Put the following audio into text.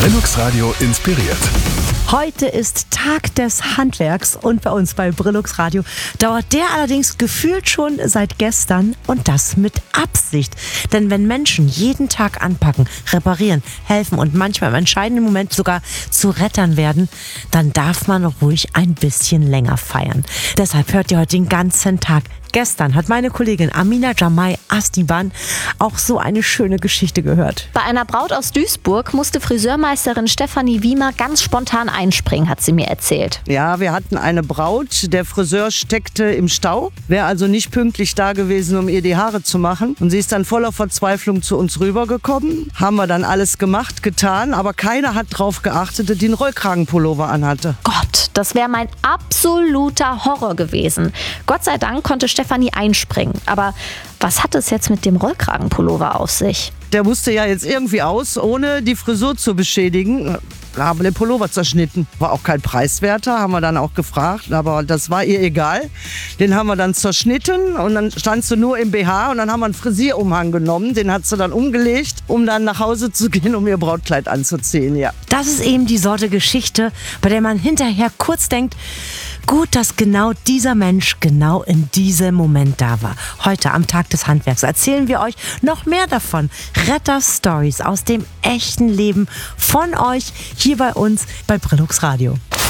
Brillux Radio inspiriert. Heute ist Tag des Handwerks und bei uns bei Brillux Radio dauert der allerdings gefühlt schon seit gestern und das mit Absicht. Denn wenn Menschen jeden Tag anpacken, reparieren, helfen und manchmal im entscheidenden Moment sogar zu Rettern werden, dann darf man ruhig ein bisschen länger feiern. Deshalb hört ihr heute den ganzen Tag. Gestern hat meine Kollegin Amina Jamai Astiban auch so eine schöne Geschichte gehört. Bei einer Braut aus Duisburg musste Friseurmeisterin Stefanie Wiemer ganz spontan einspringen, hat sie mir erzählt. Ja, wir hatten eine Braut, der Friseur steckte im Stau, wäre also nicht pünktlich da gewesen, um ihr die Haare zu machen. Und sie ist dann voller Verzweiflung zu uns rübergekommen. Haben wir dann alles gemacht, getan, aber keiner hat drauf geachtet, dass die einen Rollkragenpullover anhatte. Gott, das wäre mein absoluter Horror gewesen. Gott sei Dank konnte Stefanie einspringen. Aber was hat es jetzt mit dem Rollkragenpullover auf sich? Der musste ja jetzt irgendwie aus, ohne die Frisur zu beschädigen. Da haben wir den Pullover zerschnitten. War auch kein preiswerter, haben wir dann auch gefragt, aber das war ihr egal. Den haben wir dann zerschnitten und dann stand sie nur im BH und dann haben wir einen Frisierumhang genommen. Den hat sie dann umgelegt, um dann nach Hause zu gehen, um ihr Brautkleid anzuziehen. Ja. Das ist eben die Sorte Geschichte, bei der man hinterher kurz denkt, gut, dass genau dieser Mensch genau in diesem Moment da war. Heute am Tag des Handwerks erzählen wir euch noch mehr davon. Retter-Stories aus dem echten Leben von euch hier bei uns bei Brillux Radio.